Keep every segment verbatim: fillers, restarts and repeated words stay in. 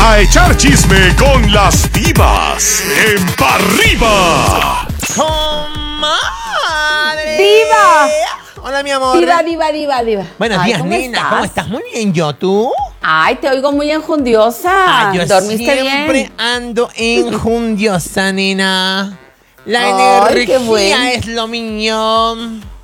A echar chisme con las divas en Pa' Arriba. ¡Comadre! ¡Diva! Hola, mi amor. Diva, diva, diva, diva. Buenos Ay, días, ¿cómo nena. estás? ¿Cómo estás? Muy bien, ¿yo? ¿Tú? Ay, te oigo muy enjundiosa. Ah, yo ¿Dormiste siempre bien? ando enjundiosa, nena. La Ay, qué energía bueno. es lo mío.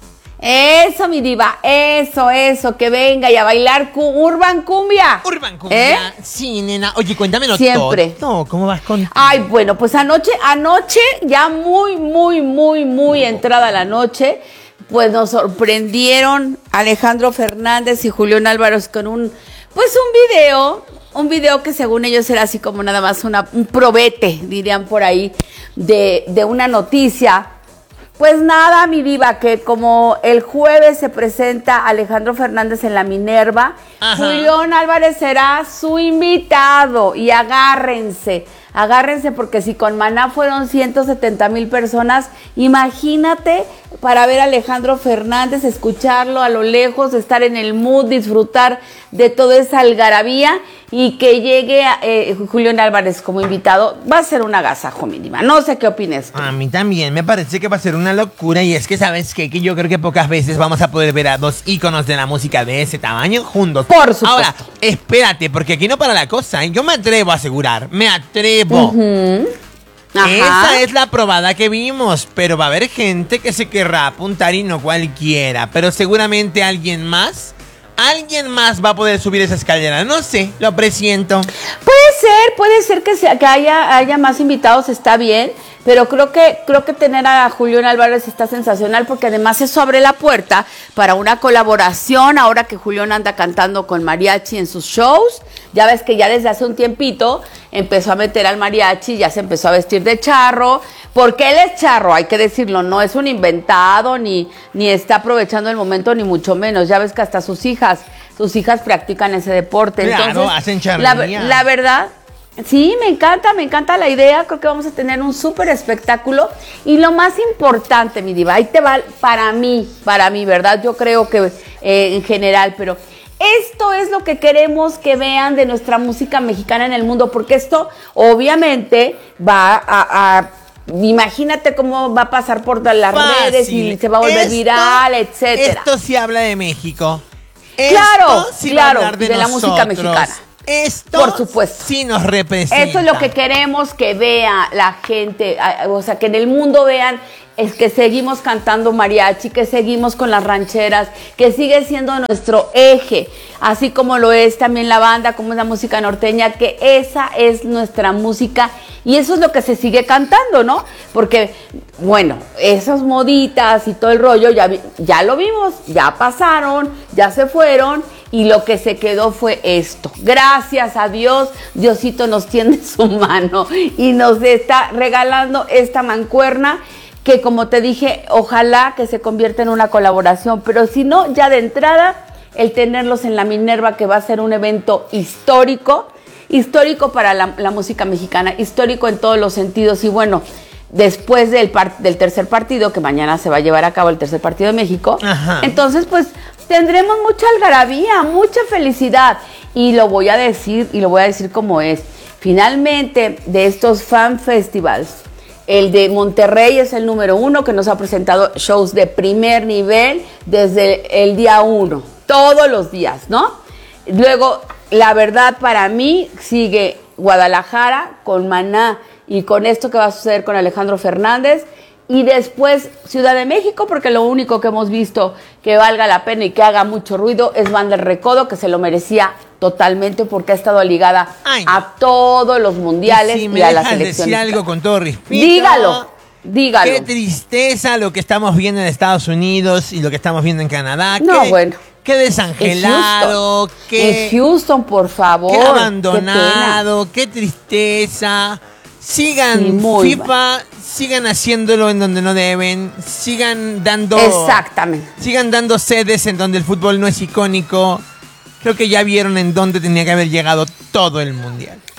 Eso, mi diva, eso, eso, que venga y a bailar cu- Urban Cumbia. Urban Cumbia. ¿Eh? Sí, nena. Oye, cuéntamelo Siempre. todo. ¿Cómo vas con...? Ay, bueno, pues anoche, anoche, ya muy, muy, muy, muy entrada la noche, pues nos sorprendieron Alejandro Fernández y Julián Álvarez con un, pues un video, un video que según ellos era así como nada más una, un probete, dirían por ahí, de, de una noticia. Pues nada, mi diva, que como el jueves se presenta Alejandro Fernández en la Minerva, Ajá. Julián Álvarez será su invitado y agárrense, agárrense porque si con Maná fueron ciento setenta mil personas, imagínate para ver a Alejandro Fernández, escucharlo a lo lejos, estar en el mood, disfrutar de toda esa algarabía y que llegue eh, Julián Álvarez como invitado, va a ser un agasajo, mi diva. No sé qué opines. A mí también me parece que va a ser una locura y es que, ¿sabes qué? Que yo creo que pocas veces vamos a poder ver a dos íconos de la música de ese tamaño juntos. Por supuesto. Ahora, espérate, porque aquí no para la cosa, ¿eh? Yo me atrevo a asegurar, me atrevo. Uh-huh. Ajá. Esa es la probada que vimos, pero va a haber gente que se querrá apuntar y no cualquiera, pero seguramente alguien más, alguien más va a poder subir esa escalera, no sé, lo presiento. Puede ser, puede ser que, sea, que haya, haya más invitados, está bien, pero creo que, creo que tener a Julián Álvarez está sensacional porque además eso abre la puerta para una colaboración ahora que Julián anda cantando con mariachi en sus shows. Ya ves que ya desde hace un tiempito empezó a meter al mariachi, ya se empezó a vestir de charro, porque él es charro, hay que decirlo, no es un inventado, ni, ni está aprovechando el momento, ni mucho menos. Ya ves que hasta sus hijas, sus hijas practican ese deporte. Claro, Entonces, hacen la, charrería. la verdad, sí, me encanta, me encanta la idea, creo que vamos a tener un súper espectáculo. Y lo más importante, mi diva, ahí te va para mí, para mí, ¿verdad? Yo creo que eh, en general, pero... esto es lo que queremos que vean de nuestra música mexicana en el mundo, porque esto obviamente va a, a imagínate cómo va a pasar por todas las Fácil. redes y se va a volver Esto- viral, etcétera. Esto sí habla de México. Claro, Esto sí claro, va a hablar de, de la música nosotros. mexicana. Esto Por supuesto. sí nos representa. Eso es lo que queremos que vea la gente, a- o sea, que en el mundo vean es que seguimos cantando mariachi, que seguimos con las rancheras, que sigue siendo nuestro eje, así como lo es también la banda, como es la música norteña, que esa es nuestra música y eso es lo que se sigue cantando, ¿no? Porque, bueno, esas moditas y todo el rollo ya, vi- ya lo vimos, ya pasaron, ya se fueron. Y lo que se quedó fue esto. Gracias a Dios, Diosito nos tiende su mano y nos está regalando esta mancuerna que, como te dije, ojalá que se convierta en una colaboración, pero si no, ya de entrada, el tenerlos en la Minerva, que va a ser un evento histórico, histórico para la, la música mexicana, histórico en todos los sentidos. Y bueno, después del, par- del tercer partido, que mañana se va a llevar a cabo el tercer partido de México, Ajá. entonces pues tendremos mucha algarabía, mucha felicidad. Y lo voy a decir, y lo voy a decir como es. Finalmente, de estos fan festivals, el de Monterrey es el número uno, que nos ha presentado shows de primer nivel desde el día uno, todos los días, ¿no? Luego, la verdad, para mí, sigue Guadalajara con Maná y con esto que va a suceder con Alejandro Fernández. Y después Ciudad de México, porque lo único que hemos visto que valga la pena y que haga mucho ruido es Banda El Recodo, que se lo merecía totalmente porque ha estado ligada Ay, no. a todos los mundiales Y si y, me a la dejas selección. decir algo con todo respeto. Dígalo, dígalo. Qué tristeza lo que estamos viendo en Estados Unidos y lo que estamos viendo en Canadá. No, qué, bueno. Qué desangelado, En Houston, qué, en Houston, por favor. qué qué abandonado, qué, tristeza. Sigan Sí, muy FIFA, sigan haciéndolo en donde no deben, sigan dando... pena. Exactamente. Sigan dando sedes en donde el fútbol no es icónico. Creo que ya vieron en dónde tenía que haber llegado todo el mundial.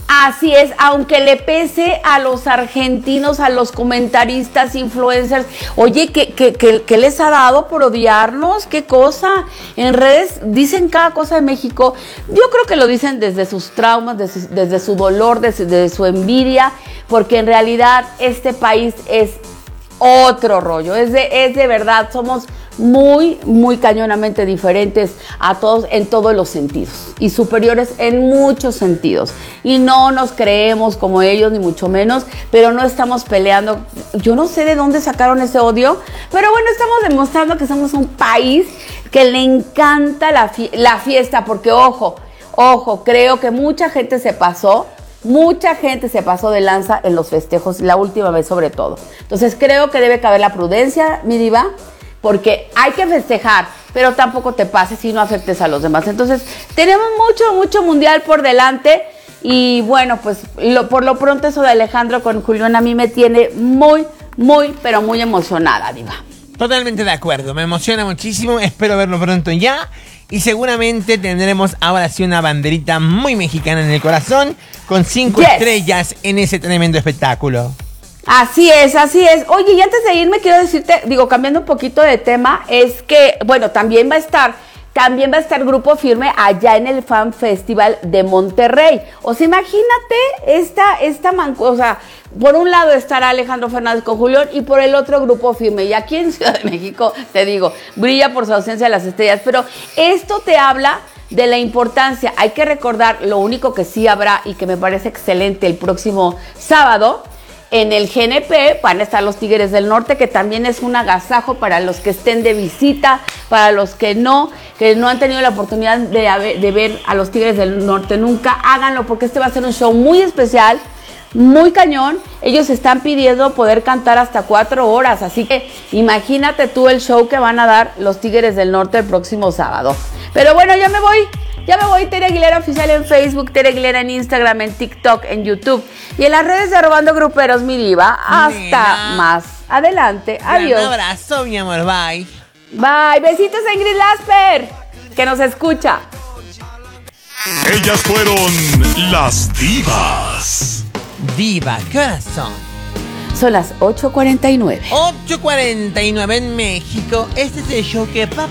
Así es, aunque le pese a los argentinos, a los comentaristas, influencers, oye, ¿qué, qué, qué, qué les ha dado por odiarnos? ¿Qué cosa? En redes dicen cada cosa de México. Yo creo que lo dicen desde sus traumas, desde, desde su dolor, desde, desde su envidia, porque en realidad este país es otro rollo, es de, es de verdad, somos muy, muy cañonamente diferentes a todos en todos los sentidos y superiores en muchos sentidos. Y no nos creemos como ellos, ni mucho menos, pero no estamos peleando. Yo no sé de dónde sacaron ese odio, pero bueno, estamos demostrando que somos un país que le encanta la, fie- la fiesta, porque ojo, ojo, creo que mucha gente se pasó. Mucha gente se pasó de lanza en los festejos, la última vez sobre todo. Entonces creo que debe caber la prudencia, mi diva, porque hay que festejar, pero tampoco te pases y no afectes a los demás. Entonces tenemos mucho, mucho mundial por delante y bueno, pues lo, por lo pronto eso de Alejandro con Julián a mí me tiene muy, muy, pero muy emocionada, diva. Totalmente de acuerdo, me emociona muchísimo, espero verlo pronto ya. Y seguramente tendremos ahora sí una banderita muy mexicana en el corazón, con cinco Yes. estrellas en ese tremendo espectáculo. Así es, así es. Oye, y antes de irme quiero decirte, digo, cambiando un poquito de tema, es que, bueno, también va a estar, también va a estar Grupo Firme allá en el Fan Festival de Monterrey. O sea, imagínate esta, esta manco, o sea, por un lado estará Alejandro Fernández con Julián y por el otro Grupo Firme. Y aquí en Ciudad de México, te digo, brilla por su ausencia de las estrellas. Pero esto te habla de la importancia. Hay que recordar lo único que sí habrá y que me parece excelente el próximo sábado. En el G N P van a estar los Tigres del Norte, que también es un agasajo para los que estén de visita, para los que no, que no han tenido la oportunidad de, haber, de ver a los Tigres del Norte nunca, háganlo porque este va a ser un show muy especial, muy cañón. Ellos están pidiendo poder cantar hasta cuatro horas, así que imagínate tú el show que van a dar los Tigres del Norte el próximo sábado. Pero bueno, ya me voy. Ya me voy, Tere Aguilera Oficial en Facebook, Tere Aguilera en Instagram, en TikTok, en YouTube y en las redes de Robando Gruperos, mi diva. Hasta Nena. más adelante. Adiós. Un abrazo, mi amor, bye. Bye. Besitos a Ingrid Lasper, que nos escucha. Ellas fueron las divas. Diva, ¿qué horas son? Son las ocho cuarenta y nueve. ocho cuarenta y nueve en México. Este es el show que va